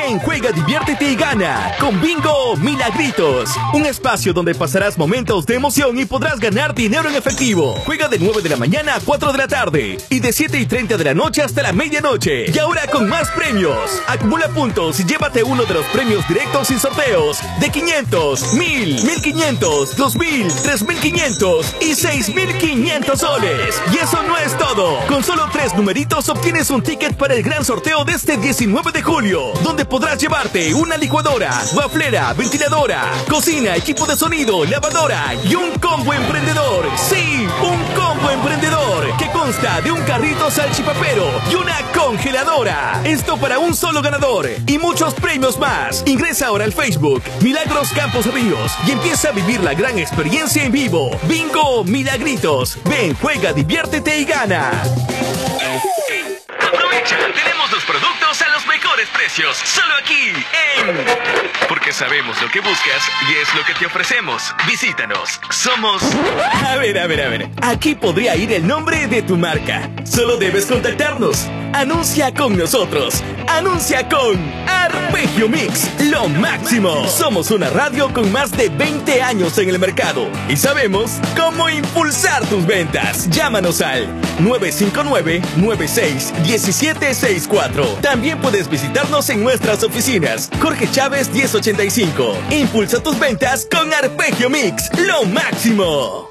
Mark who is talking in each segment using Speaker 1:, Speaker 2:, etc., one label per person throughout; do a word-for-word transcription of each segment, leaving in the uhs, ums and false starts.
Speaker 1: Ven, juega, diviértete y gana con Bingo Milagritos. Un espacio donde pasarás momentos de emoción y podrás ganar dinero en efectivo. Juega de nueve de la mañana a cuatro de la tarde y de siete y treinta de la noche hasta la medianoche. Y ahora con más premios. Acumula puntos y llévate uno de los premios directos sin sorteos de quinientos, mil, mil quinientos, dos mil, tres mil quinientos y seis mil quinientos soles. Y eso no es todo. Con solo tres numeritos obtienes un ticket para el gran sorteo de este diecinueve de julio, donde podrás llevarte una licuadora, waflera, ventiladora, cocina, equipo de sonido, lavadora y un combo emprendedor. Sí, un combo emprendedor que consta de un carrito salchipapero y una congeladora. Esto para un solo ganador y muchos premios más. Ingresa ahora al Facebook Milagros Campos Ríos y empieza a vivir la gran experiencia en vivo. Bingo Milagritos. Ven, juega, diviértete y gana.
Speaker 2: Aprovecha, tenemos los productos a los mejores precios, solo aquí en... Porque sabemos lo que buscas y es lo que te ofrecemos. Visítanos, somos...
Speaker 1: A ver, a ver, a ver. Aquí podría ir el nombre de tu marca. Solo debes contactarnos. Anuncia con nosotros. Anuncia con Arpegio Mix, lo máximo. Somos una radio con más de veinte años en el mercado y sabemos cómo impulsar tus ventas. Llámanos al nueve cinco nueve, nueve seis, uno siete seis cuatro. También puedes visitarnos en nuestras oficinas. Jorge Chávez diez ochenta y cinco. Impulsa tus ventas con Arpegio Mix, lo máximo.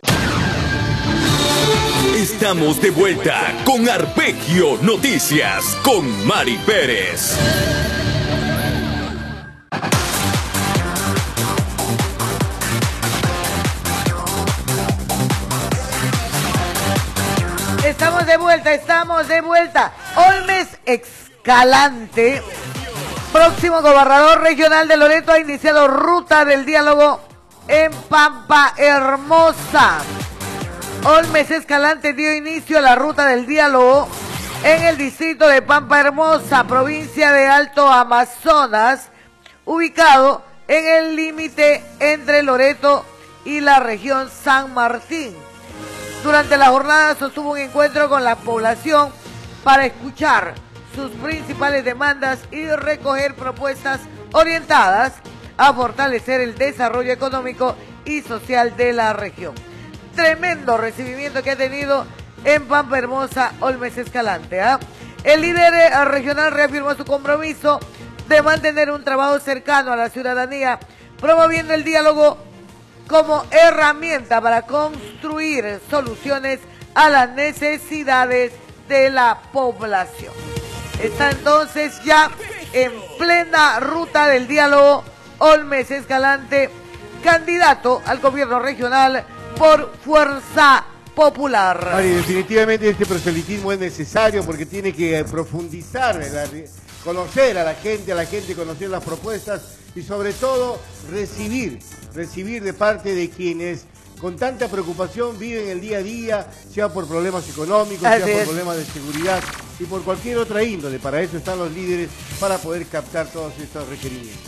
Speaker 1: Estamos de vuelta con Arpegio Noticias con Mari Pérez.
Speaker 3: Estamos de vuelta, estamos de vuelta. Olmes Escalante, próximo gobernador regional de Loreto, ha iniciado ruta del diálogo en Pampa Hermosa. Olmes Escalante dio inicio a la ruta del diálogo en el distrito de Pampa Hermosa, provincia de Alto Amazonas, ubicado en el límite entre Loreto y la región San Martín. Durante la jornada sostuvo un encuentro con la población para escuchar sus principales demandas y recoger propuestas orientadas a fortalecer el desarrollo económico y social de la región. Tremendo recibimiento que ha tenido en Pampa Hermosa Olmes Escalante. ¿eh? El líder regional reafirmó su compromiso de mantener un trabajo cercano a la ciudadanía, promoviendo el diálogo como herramienta para construir soluciones a las necesidades de la población. Está entonces ya en plena ruta del diálogo Olmes Escalante, candidato al gobierno regional por Fuerza Popular.
Speaker 4: Mari, definitivamente este proselitismo es necesario porque tiene que profundizar, la, conocer a la gente, a la gente conocer las propuestas y sobre todo recibir, recibir de parte de quienes con tanta preocupación viven el día a día, sea por problemas económicos,
Speaker 3: Así
Speaker 4: sea por
Speaker 3: es.
Speaker 4: problemas de seguridad y por cualquier otra índole. Para eso están los líderes, para poder captar todos estos requerimientos.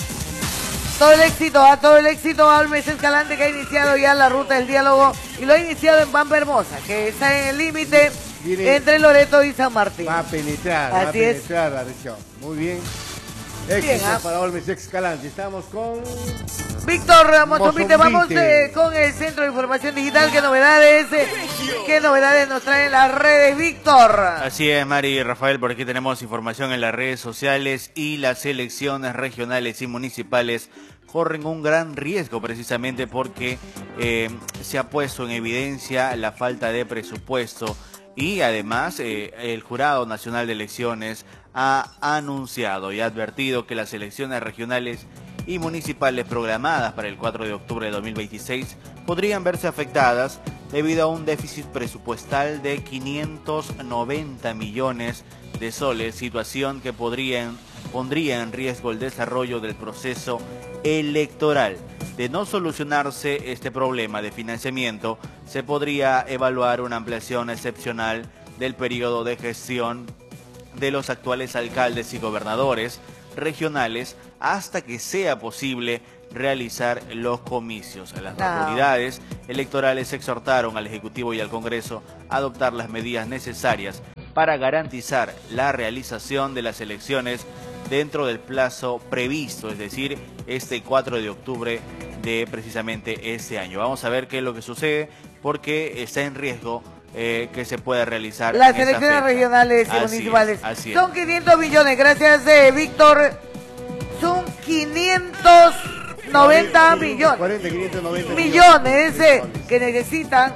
Speaker 3: Todo el éxito, a todo el éxito a Olmes Escalante, que ha iniciado ya la ruta del diálogo y lo ha iniciado en Pampa Hermosa, que está en el límite entre Loreto y San Martín.
Speaker 4: Va a penetrar,
Speaker 3: Así
Speaker 4: va a penetrar la región. Muy bien. Éxito
Speaker 3: Bien, ¿ah?
Speaker 4: para Olmes Escalante. Estamos con
Speaker 3: Víctor Mozombite, vamos
Speaker 4: Mozombite.
Speaker 3: eh, con el Centro de Información Digital. ¿Qué novedades, eh, qué novedades nos traen las redes, Víctor?
Speaker 5: Así es, Mari y Rafael, por aquí tenemos información en las redes sociales y las elecciones regionales y municipales corren un gran riesgo precisamente porque eh, se ha puesto en evidencia la falta de presupuesto y además eh, el Jurado Nacional de Elecciones ha anunciado y ha advertido que las elecciones regionales y municipales programadas para el cuatro de octubre de dos mil veintiséis podrían verse afectadas debido a un déficit presupuestal de quinientos noventa millones de soles, situación que podrían, pondría en riesgo el desarrollo del proceso electoral. De no solucionarse este problema de financiamiento, se podría evaluar una ampliación excepcional del periodo de gestión de los actuales alcaldes y gobernadores regionales hasta que sea posible realizar los comicios. Las
Speaker 3: No.
Speaker 5: autoridades electorales exhortaron al Ejecutivo y al Congreso a adoptar las medidas necesarias para garantizar la realización de las elecciones dentro del plazo previsto, es decir, este cuatro de octubre de precisamente este año. Vamos a ver qué es lo que sucede, porque está en riesgo eh, que se pueda realizar
Speaker 3: las
Speaker 5: en
Speaker 3: elecciones
Speaker 5: esa fecha.
Speaker 3: regionales y
Speaker 5: Así
Speaker 3: municipales.
Speaker 5: es, así es.
Speaker 3: Son quinientos millones, gracias eh, Víctor. Son quinientos noventa millones.
Speaker 4: cuarenta, quinientos noventa
Speaker 3: millones eh, que necesitan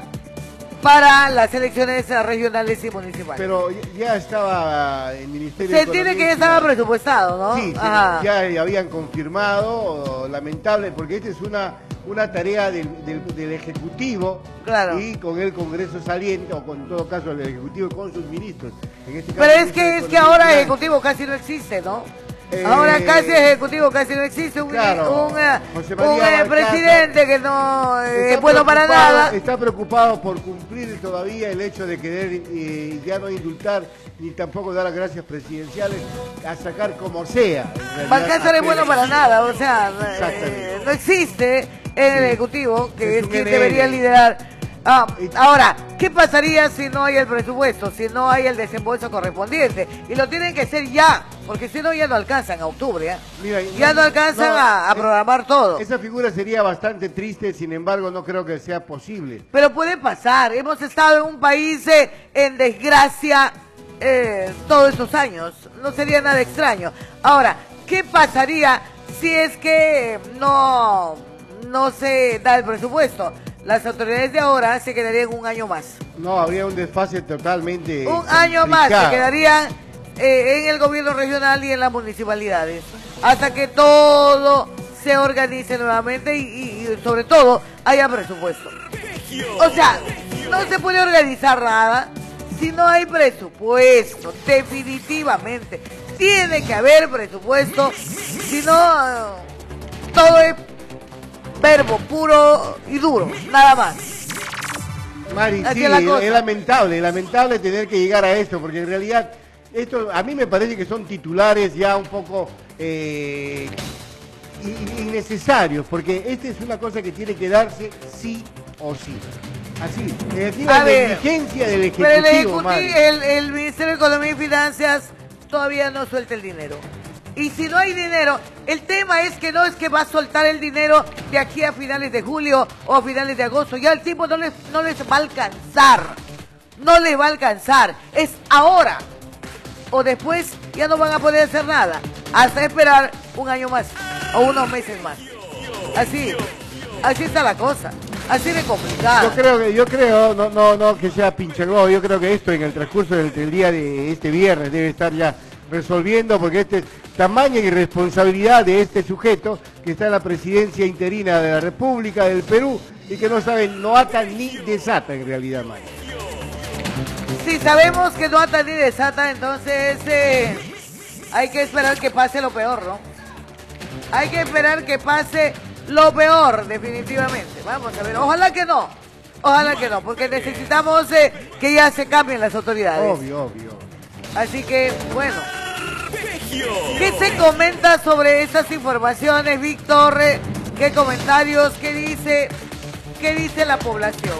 Speaker 3: para las elecciones eh, regionales y municipales.
Speaker 4: Pero ya estaba el Ministerio
Speaker 3: Se
Speaker 4: de
Speaker 3: entiende
Speaker 4: Economía
Speaker 3: que ya estaba presupuestado, ¿no?
Speaker 4: Sí, sí,
Speaker 3: Ajá.
Speaker 4: ya habían confirmado, lamentable, porque esta es una, una tarea del, del, del Ejecutivo,
Speaker 3: Claro.
Speaker 4: y con el Congreso saliente, o con en todo caso el Ejecutivo con sus ministros. En este caso,
Speaker 3: Pero
Speaker 4: el
Speaker 3: es
Speaker 4: ministro
Speaker 3: que
Speaker 4: de
Speaker 3: es que
Speaker 4: Economía y
Speaker 3: ahora
Speaker 4: Finanzas.
Speaker 3: ejecutivo casi no existe, ¿no?
Speaker 4: Eh,
Speaker 3: Ahora casi ejecutivo casi no existe, un,
Speaker 4: claro,
Speaker 3: un, eh,
Speaker 4: José
Speaker 3: un,
Speaker 4: María
Speaker 3: eh,
Speaker 4: Barcaza
Speaker 3: presidente que no eh,
Speaker 4: Está
Speaker 3: es bueno para
Speaker 4: preocupado-
Speaker 3: nada.
Speaker 4: Está preocupado por cumplir todavía el hecho de querer eh, ya no indultar ni tampoco dar las gracias presidenciales, a sacar como sea. en realidad,
Speaker 3: Balcázar
Speaker 4: a
Speaker 3: es bueno
Speaker 4: Pérez.
Speaker 3: para nada, o sea, eh,
Speaker 4: Exactamente.
Speaker 3: no existe en el
Speaker 4: Sí.
Speaker 3: ejecutivo, que
Speaker 4: Es
Speaker 3: es
Speaker 4: un
Speaker 3: quien
Speaker 4: N N.
Speaker 3: debería liderar. Ah,
Speaker 4: Y-
Speaker 3: ahora, ¿qué pasaría si no hay el presupuesto, si no hay el desembolso correspondiente? Y lo tienen que hacer ya, porque si no ya no alcanzan a octubre, ¿eh?
Speaker 4: Mira,
Speaker 3: Ya no alcanzan
Speaker 4: no,
Speaker 3: a, a
Speaker 4: es-
Speaker 3: programar todo.
Speaker 4: Esa figura sería bastante triste, sin embargo no creo que sea posible.
Speaker 3: Pero puede pasar, hemos estado en un país eh, en desgracia eh, todos estos años, no sería nada extraño. Ahora, ¿qué pasaría si es que no, no se da el presupuesto? Las autoridades de ahora se quedarían un año más.
Speaker 4: No, habría un desfase totalmente
Speaker 3: Un año más se
Speaker 4: complicado.
Speaker 3: quedarían eh, en el gobierno regional y en las municipalidades, hasta que todo se organice nuevamente y, y- y sobre todo haya presupuesto. O sea, no se puede organizar nada si no hay presupuesto, definitivamente. Tiene que haber presupuesto, si no, eh, todo es verbo puro y duro, nada más.
Speaker 4: Mari,
Speaker 3: Así
Speaker 4: sí,
Speaker 3: es la
Speaker 4: es,
Speaker 3: cosa.
Speaker 4: es lamentable, lamentable tener que llegar a esto, porque en realidad esto a mí me parece que son titulares ya un poco eh, in- innecesarios, porque esta es una cosa que tiene que darse sí o sí. Así, es decir,
Speaker 3: A
Speaker 4: la
Speaker 3: ver,
Speaker 4: negligencia del
Speaker 3: Pero el,
Speaker 4: Ejecutivo,
Speaker 3: ejecuti-
Speaker 4: Mari.
Speaker 3: el, el Ministerio de Economía y Finanzas todavía no suelta el dinero. Y si no hay dinero, el tema es que no es que va a soltar el dinero de aquí a finales de julio o a finales de agosto. Ya el tiempo no les, no les va a alcanzar. No les va a alcanzar. Es ahora. O después ya no van a poder hacer nada. Hasta esperar un año más o unos meses más. Así. Así está la cosa. Así de complicada.
Speaker 4: Yo creo que, yo creo, no, no, no que sea pinche globo, yo creo que esto en el transcurso del, del día de este viernes debe estar ya resolviendo, porque este es tamaña irresponsabilidad de este sujeto que está en la presidencia interina de la República del Perú y que no sabe, no ata ni desata en realidad, Mari.
Speaker 3: Si sabemos que no ata ni desata, entonces eh, hay que esperar que pase lo peor, ¿no? Hay que esperar que pase lo peor, definitivamente. Vamos a ver, ojalá que no. Ojalá que no, porque necesitamos eh, que ya se cambien las autoridades.
Speaker 4: Obvio, obvio.
Speaker 3: Así que, bueno. ¿Qué se comenta sobre estas informaciones, Víctor? Eh, ¿Qué comentarios? ¿Qué dice, qué dice la población?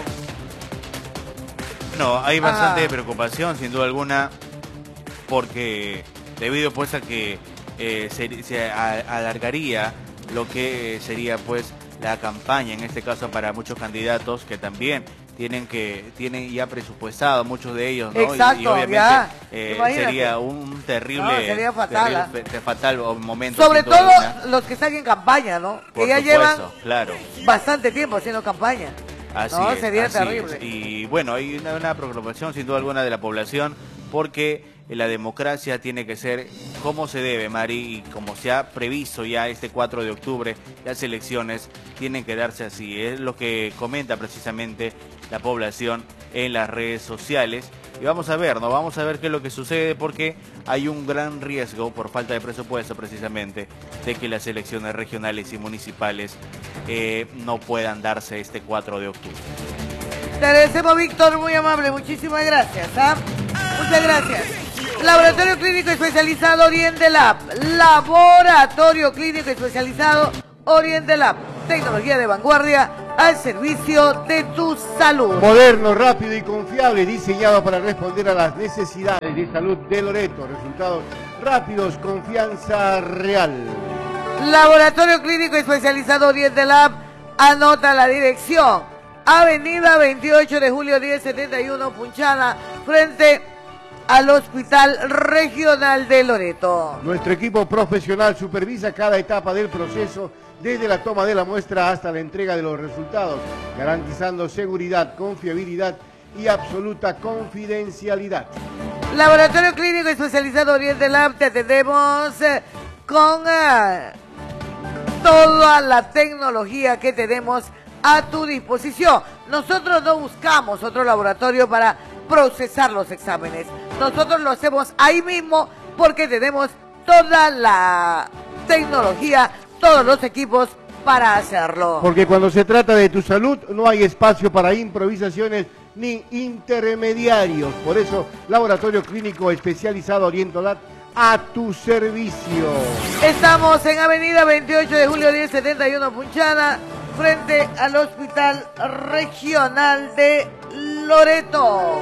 Speaker 5: No, hay bastante
Speaker 3: Ah.
Speaker 5: preocupación, sin duda alguna, porque debido pues a que eh, se, se a- alargaría lo que sería pues la campaña, en este caso para muchos candidatos que también tienen que tienen ya presupuestado, muchos de ellos, ¿no? Y-
Speaker 3: Exacto,
Speaker 5: y, obviamente
Speaker 3: ya,
Speaker 5: eh,
Speaker 3: imagínate.
Speaker 5: sería un terrible,
Speaker 3: No, sería fatal,
Speaker 5: terrible,
Speaker 3: ¿ah?
Speaker 5: fe- fatal momento.
Speaker 3: Sobre
Speaker 5: sin duda
Speaker 3: todo
Speaker 5: alguna.
Speaker 3: los que están en campaña, ¿no? Que
Speaker 5: Por
Speaker 3: ya
Speaker 5: supuesto,
Speaker 3: llevan
Speaker 5: claro.
Speaker 3: bastante tiempo haciendo campaña.
Speaker 5: Así
Speaker 3: no,
Speaker 5: es,
Speaker 3: sería
Speaker 5: así
Speaker 3: terrible.
Speaker 5: es. Y bueno, hay una, una preocupación sin duda alguna de la población porque la democracia tiene que ser como se debe, Mari, y como se ha previsto ya este cuatro de octubre, las elecciones tienen que darse así. Es lo que comenta precisamente la población en las redes sociales. Y vamos a ver, ¿no? Vamos a ver qué es lo que sucede porque hay un gran riesgo por falta de presupuesto precisamente de que las elecciones regionales y municipales eh, no puedan darse este cuatro de octubre.
Speaker 3: Te agradecemos, Víctor, muy amable. Muchísimas gracias. ¿ah? Muchas gracias. Laboratorio Clínico Especializado Oriente Lab. Laboratorio Clínico Especializado Oriente Lab. Tecnología de vanguardia al servicio de tu salud.
Speaker 4: Moderno, rápido y confiable, diseñado para responder a las necesidades de salud de Loreto. Resultados rápidos, confianza real.
Speaker 3: Laboratorio Clínico Especializado Oriente Lab, anota la dirección. Avenida veintiocho de julio diez setenta y uno, Punchana, frente al Hospital Regional de Loreto.
Speaker 4: Nuestro equipo profesional supervisa cada etapa del proceso, desde la toma de la muestra hasta la entrega de los resultados, garantizando seguridad, confiabilidad y absoluta confidencialidad.
Speaker 3: Laboratorio Clínico Especializado Oriente Lab, te atendemos eh, con eh, toda la tecnología que tenemos a tu disposición. Nosotros no buscamos otro laboratorio para procesar los exámenes. Nosotros lo hacemos ahí mismo porque tenemos toda la tecnología, todos los equipos para hacerlo.
Speaker 4: Porque cuando se trata de tu salud no hay espacio para improvisaciones ni intermediarios. Por eso, Laboratorio Clínico Especializado Oriente Lab, a tu servicio.
Speaker 3: Estamos en Avenida veintiocho de julio diez setenta y uno, Punchana, frente al Hospital Regional de Loreto.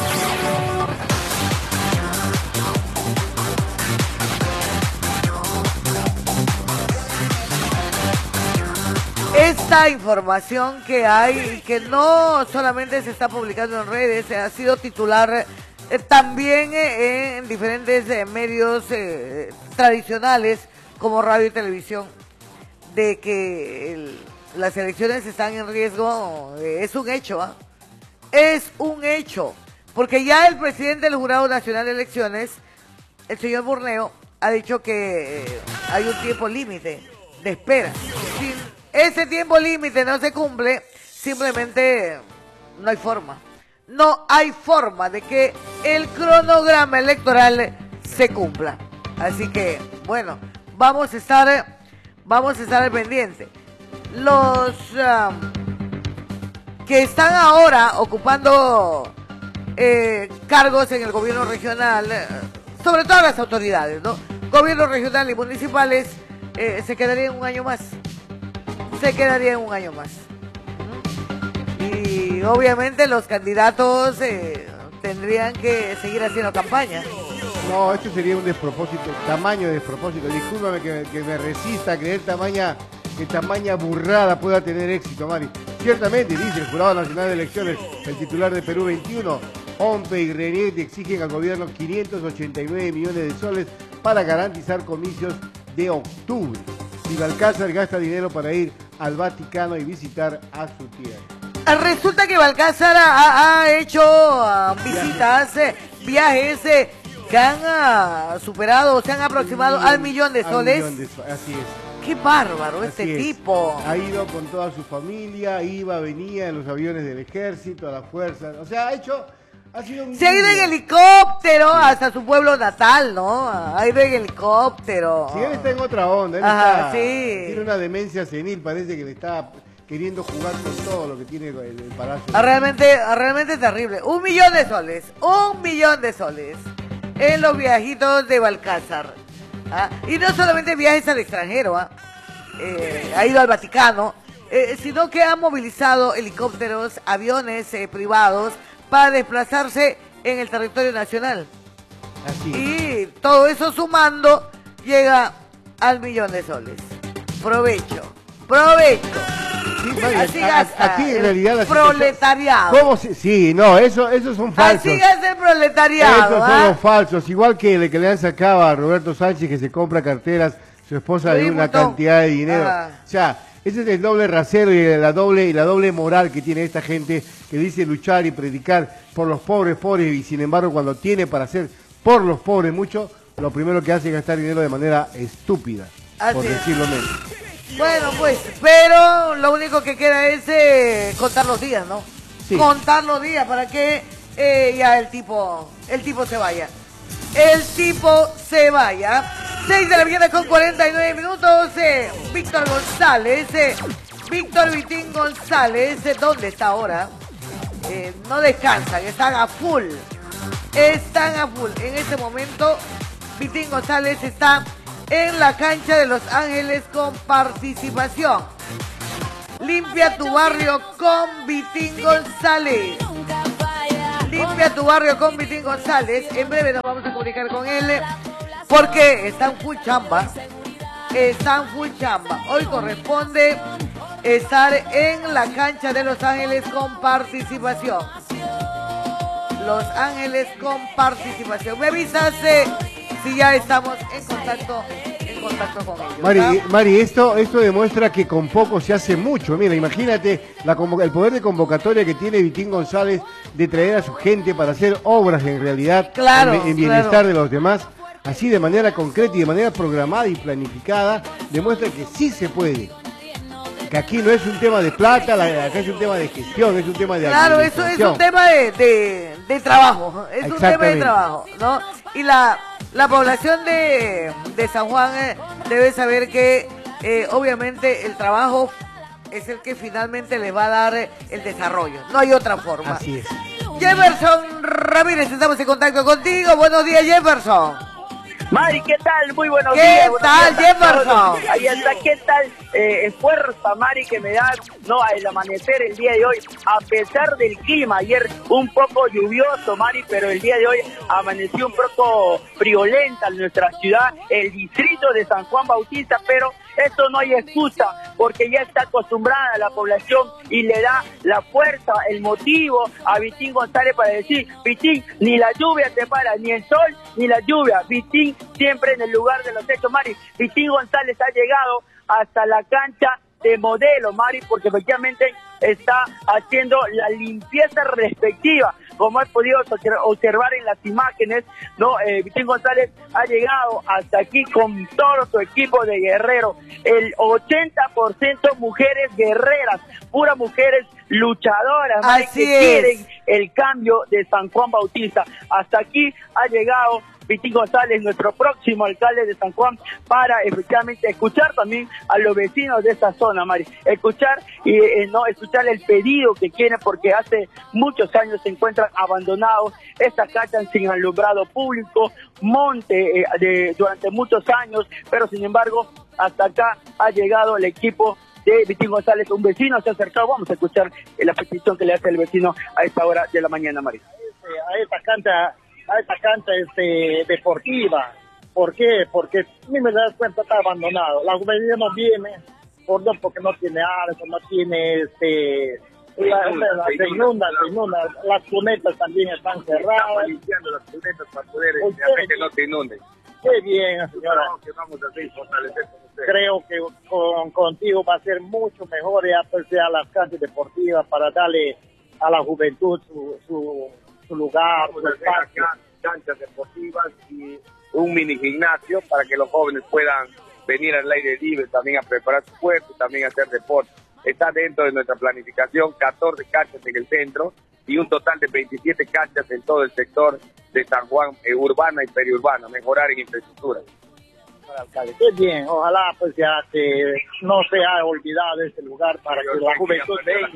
Speaker 3: Esta información que hay, que no solamente se está publicando en redes, ha sido titular eh, también eh, en diferentes eh, medios eh, tradicionales como radio y televisión, de que el, las elecciones están en riesgo. Eh, es un hecho, ¿eh? Es un hecho, porque ya el presidente del Jurado Nacional de Elecciones, el señor Burneo, ha dicho que eh, hay un tiempo límite de espera. Si ese tiempo límite no se cumple, simplemente no hay forma. No hay forma de que el cronograma electoral se cumpla. Así que, bueno, vamos a estar, vamos a estar al pendiente. Los um, que están ahora ocupando eh, cargos en el gobierno regional, eh, sobre todo las autoridades, ¿no? Gobierno regional y municipales, eh, se quedarían un año más. Se quedarían un año más. Y obviamente los candidatos eh, tendrían que seguir haciendo campaña.
Speaker 4: No, esto sería un despropósito, tamaño de despropósito. Discúlpame que, que me resista a creer tamaña, que tamaña burrada pueda tener éxito, Mari. Ciertamente, dice el Jurado Nacional de Elecciones, el titular de Perú veintiuno, OMPE y RENIET exigen al gobierno quinientos ochenta y nueve millones de soles para garantizar comicios de octubre. Y Balcázar gasta dinero para ir al Vaticano y visitar a su tierra.
Speaker 3: Resulta que Balcázar ha, ha hecho uh, visitas, eh, viajes eh, que han uh, superado, se han aproximado al millón de soles.
Speaker 4: Millón de so así es.
Speaker 3: Qué bárbaro
Speaker 4: Así
Speaker 3: este
Speaker 4: es.
Speaker 3: tipo.
Speaker 4: Ha ido con toda su familia, iba, venía en los aviones del ejército, a las fuerzas. O sea, ha hecho... Ha sido un
Speaker 3: Se ha ido en helicóptero hasta su pueblo natal, ¿no? Ha ido en helicóptero.
Speaker 4: Sí, él está en otra onda. Él
Speaker 3: Ajá,
Speaker 4: está,
Speaker 3: sí.
Speaker 4: Tiene una demencia senil, parece que le está queriendo jugar con todo lo que tiene el, el palacio.
Speaker 3: Ah, realmente, ah, realmente terrible. Un millón de soles, un millón de soles en los viajitos de Balcázar. ¿Ah? Y no solamente viajes al extranjero, ¿ah? eh, ha ido al Vaticano, eh, sino que ha movilizado helicópteros, aviones eh, privados para desplazarse en el territorio nacional.
Speaker 4: Así es.
Speaker 3: Y todo eso sumando llega al millón de soles. Provecho, provecho.
Speaker 4: Sí, María,
Speaker 3: Así
Speaker 4: a-
Speaker 3: gasta
Speaker 4: aquí en
Speaker 3: el
Speaker 4: realidad la situación-
Speaker 3: proletariado.
Speaker 4: ¿Cómo se- Sí, no, eso, esos son falsos.
Speaker 3: Así gasta el proletariado.
Speaker 4: Esos
Speaker 3: ¿ah?
Speaker 4: son los falsos. Igual que el que le han sacado a Roberto Sánchez, que se compra carteras, su esposa de
Speaker 3: Luis
Speaker 4: una
Speaker 3: Butón.
Speaker 4: cantidad de dinero.
Speaker 3: Ah.
Speaker 4: O sea, ese es el doble rasero y la doble, y la doble moral que tiene esta gente que dice luchar y predicar por los pobres, pobres, y sin embargo cuando tiene para hacer por los pobres mucho, lo primero que hace es gastar dinero de manera estúpida,
Speaker 3: Así
Speaker 4: por
Speaker 3: es.
Speaker 4: decirlo menos.
Speaker 3: Bueno, pues, pero lo único que queda es eh, contar los días, ¿no?
Speaker 4: Sí.
Speaker 3: Contar los días para que eh, ya el tipo, el tipo se vaya. El tipo se vaya. seis de la mañana con cuarenta y nueve minutos. Eh, Víctor González, eh, Víctor Vitín González, eh, ¿dónde está ahora? Eh, no descansan, están a full. Están a full. En este momento, Vitín González está en la cancha de Los Ángeles con participación. Limpia tu barrio con Vitín González. Limpia tu barrio con Vitín González. En breve nos vamos a comunicar con él porque están full chamba, están full chamba. Hoy corresponde estar en la cancha de Los Ángeles con participación. Los Ángeles con participación. Me avisas eh, si ya estamos en contacto, en contacto con ellos.
Speaker 4: Mari,
Speaker 3: ¿no?
Speaker 4: Mari esto, esto demuestra que con poco se hace mucho. Mira, imagínate la, el poder de convocatoria que tiene Vitín González de traer a su gente para hacer obras en realidad,
Speaker 3: claro,
Speaker 4: en, en bienestar
Speaker 3: claro.
Speaker 4: de los demás. Así de manera concreta y de manera programada y planificada, demuestra que sí se puede. Que aquí no es un tema de plata, la, acá es un tema de gestión, es un tema de
Speaker 3: Claro, eso es un tema de, de, de trabajo, es un tema de trabajo, ¿no? Y la, la población de, de San Juan eh, debe saber que eh, obviamente el trabajo es el que finalmente le va a dar eh, el desarrollo, no hay otra forma.
Speaker 4: Así es.
Speaker 3: Jefferson Ramírez, estamos en contacto contigo, buenos días Jefferson.
Speaker 6: Mari, ¿qué tal? Muy buenos
Speaker 3: ¿Qué
Speaker 6: días.
Speaker 3: ¿Qué tal, Jefferson?
Speaker 6: Ahí está, ¿qué tal? Eh, fuerza, Mari, que me da no el amanecer el día de hoy, a pesar del clima. Ayer un poco lluvioso, Mari, pero el día de hoy amaneció un poco friolenta en nuestra ciudad, el distrito de San Juan Bautista, pero esto no hay excusa, porque ya está acostumbrada la población y le da la fuerza, el motivo a Vitín González para decir, Vitín, ni la lluvia te para, ni el sol, ni la lluvia. Vitín siempre en el lugar de los hechos, Mari. Vitín González ha llegado hasta la cancha de Modelo, Mari, porque efectivamente está haciendo la limpieza respectiva. Como he podido observar en las imágenes, no, eh, Vitín González ha llegado hasta aquí con todo su equipo de guerreros, el ochenta por ciento mujeres guerreras, puras mujeres luchadoras, Mari,
Speaker 3: Así
Speaker 6: que
Speaker 3: es.
Speaker 6: quieren el cambio de San Juan Bautista. Hasta aquí ha llegado Vitín González, nuestro próximo alcalde de San Juan, para efectivamente escuchar también a los vecinos de esta zona, Mari. Escuchar y eh, no escuchar el pedido que quieren, porque hace muchos años se encuentran abandonados estas canchas sin alumbrado público, monte eh, de, durante muchos años, pero sin embargo hasta acá ha llegado el equipo de Vitín González. Un vecino se ha acercado, vamos a escuchar la petición que le hace el vecino a esta hora de la mañana, Mari.
Speaker 7: A esta cancha a esta cancha este, deportiva. ¿Por qué? Porque a mí me das cuenta, está abandonado. La juventud no viene, por dos, porque no tiene arco, no tiene este... La, la, la, se inunda, se inunda. Las cunetas también están cerradas.
Speaker 8: Estamos limpiando las cunetas para poder
Speaker 7: Usted,
Speaker 8: hacer que no se inunden.
Speaker 7: Qué bien, señora.
Speaker 8: No, que vamos a seguir fortalecer con usted.
Speaker 7: Creo que con, contigo va a ser mucho mejor ya pues, a las canchas deportivas para darle a la juventud su... su su lugar,
Speaker 8: vamos a hacer acá canchas deportivas y un mini gimnasio para que los jóvenes puedan venir al aire libre, también a preparar su cuerpo y también a hacer deporte. Está dentro de nuestra planificación catorce canchas en el centro y un total de veintisiete canchas en todo el sector de San Juan, eh, urbana y periurbana, mejorar en infraestructura.
Speaker 7: Alcalde, qué bien, ojalá pues ya que no se haya olvidado este lugar para que la juventud venga.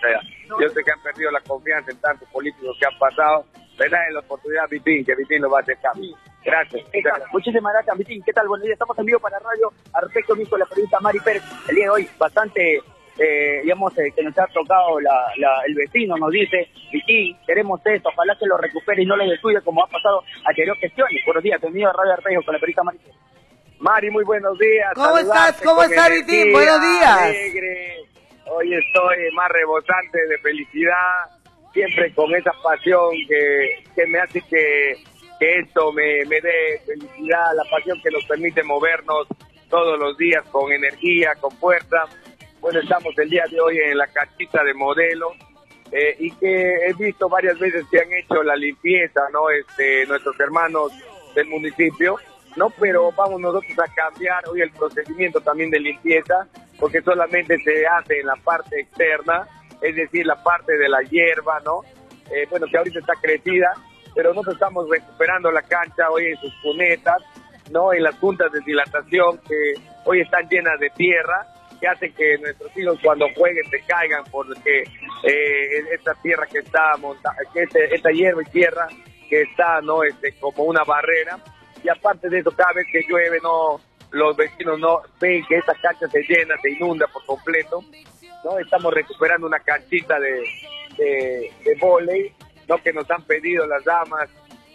Speaker 8: Yo sé que han perdido la confianza en tantos políticos que han pasado, le dan la oportunidad a Vitín, que Vitín lo va a hacer cambio. Gracias.
Speaker 6: Exacto. Muchísimas gracias, Vitín. ¿Qué tal? Buenos días. Estamos en vivo para radio al respecto mismo de la periodista Mari Pérez. El día de hoy bastante, eh, digamos, eh, que nos ha tocado la, la, el vecino, nos dice, Vitín, queremos esto, ojalá que lo recupere y no lo destruya como ha pasado anterior gestiones. Buenos días, bienvenido a Radio Arpejo con la periodista Mari Pérez.
Speaker 8: Mari, muy buenos días.
Speaker 3: ¿Cómo estás? ¿Cómo estás, Vitín? Buenos días.
Speaker 8: Alegre. Hoy estoy más rebosante de felicidad, siempre con esa pasión que, que me hace que, que esto me, me dé felicidad, la pasión que nos permite movernos todos los días con energía, con fuerza. Bueno, estamos el día de hoy en la canchita de Modelo eh, y que he visto varias veces que han hecho la limpieza, ¿no? Este, nuestros hermanos del municipio. No, pero vamos nosotros a cambiar hoy el procedimiento también de limpieza, porque solamente se hace en la parte externa, es decir, la parte de la hierba, ¿no? Eh, bueno, que ahorita está crecida, pero nosotros estamos recuperando la cancha hoy en sus cunetas, ¿no? En las juntas de dilatación que hoy están llenas de tierra, que hacen que nuestros hijos cuando jueguen se caigan porque eh, esta tierra que está montada, que este, esta hierba y tierra que está, ¿no? Este, como una barrera. Y aparte de eso, cada vez que llueve, no, los vecinos no ven que esa cancha se llena, se inunda por completo, ¿no? Estamos recuperando una canchita de, de, de vóley, ¿no? Que nos han pedido las damas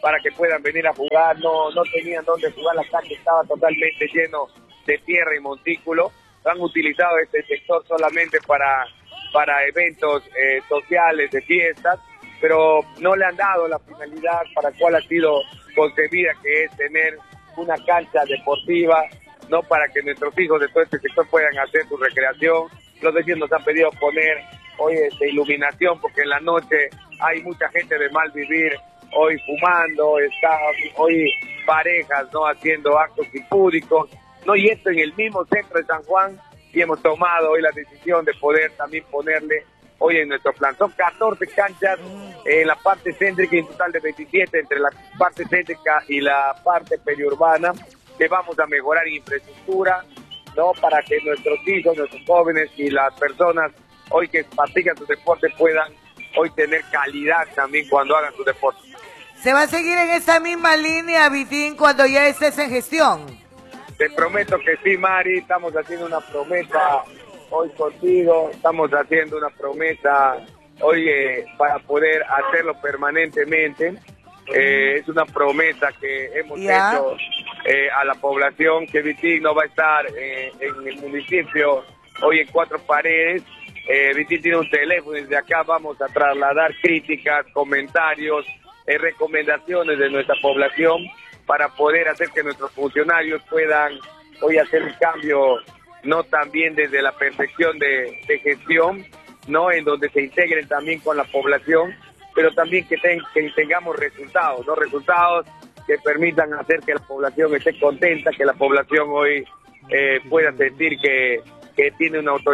Speaker 8: para que puedan venir a jugar. No, no tenían dónde jugar, la cancha estaba totalmente lleno de tierra y montículo. Han utilizado este sector solamente para, para eventos eh, sociales, de fiestas, pero no le han dado la finalidad para la cual ha sido concebida, que es tener una cancha deportiva, no para que nuestros hijos de todo este sector puedan hacer su recreación. Los vecinos nos han pedido poner hoy este, iluminación, porque en la noche hay mucha gente de mal vivir, hoy fumando, está hoy parejas no haciendo actos impúdicos, no, y esto en el mismo centro de San Juan, y hemos tomado hoy la decisión de poder también ponerle hoy en nuestro plan. Son catorce canchas en la parte céntrica y un total de veintisiete entre la parte céntrica y la parte periurbana, que vamos a mejorar infraestructura, ¿no? Para que nuestros hijos, nuestros jóvenes y las personas hoy que practican su deporte puedan hoy tener calidad también cuando hagan su deporte.
Speaker 3: ¿Se va a seguir en esa misma línea, Vitín, cuando ya estés en gestión?
Speaker 8: Te prometo que sí, Mari, estamos haciendo una promesa hoy contigo, estamos haciendo una promesa hoy eh, para poder hacerlo permanentemente. Eh, es una promesa que hemos ¿Ya? hecho eh, a la población, que Vitín no va a estar eh, en el municipio hoy en cuatro paredes. Eh, Vitín tiene un teléfono y desde acá vamos a trasladar críticas, comentarios, eh, recomendaciones de nuestra población para poder hacer que nuestros funcionarios puedan hoy hacer un cambio, no también desde la percepción de, de gestión, no en donde se integren también con la población, pero también que, ten, que tengamos resultados, no resultados que permitan hacer que la población esté contenta, que la población hoy eh, pueda sentir que, que tiene una autoridad